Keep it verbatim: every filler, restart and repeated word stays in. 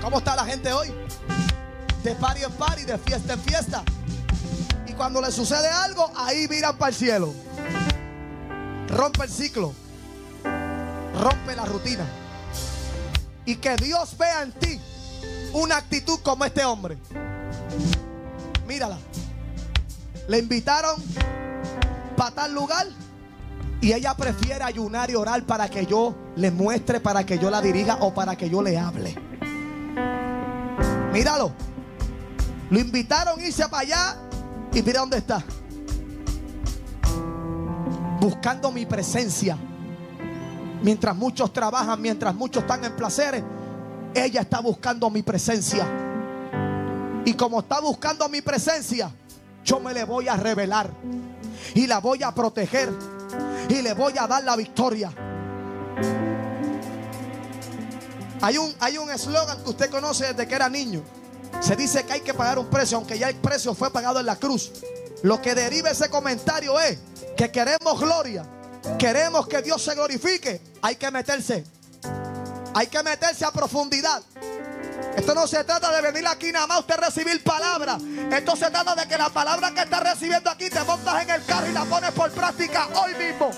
¿Cómo está la gente hoy? De party en party, de fiesta en fiesta. Y cuando le sucede algo, ahí miran para el cielo. Rompe el ciclo. Rompe la rutina. Y que Dios vea en ti una actitud como este hombre. Mírala. Le invitaron para tal lugar y ella prefiere ayunar y orar para que yo le muestre, para que yo la dirija o para que yo le hable. Míralo. Lo invitaron a irse para allá y mira dónde está. Buscando mi presencia. Mientras muchos trabajan, mientras muchos están en placeres, ella está buscando mi presencia. Y como está buscando mi presencia, yo me le voy a revelar y la voy a proteger y le voy a dar la victoria. Hay un hay un eslogan que usted conoce desde que era niño. Se dice que hay que pagar un precio, aunque ya el precio fue pagado en la cruz. Lo que deriva ese comentario es que queremos gloria, queremos que Dios se glorifique. Hay que meterse, hay que meterse a profundidad. Esto no se trata de venir aquí nada más usted recibir palabra. Esto se trata de que la palabra que está recibiendo aquí te montas en el carro y la pones por práctica hoy mismo.